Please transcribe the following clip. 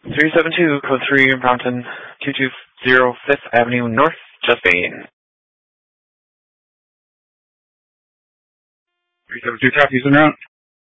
372, code 3, Mountain 220 5th Avenue North, Justine. 372 copies en route.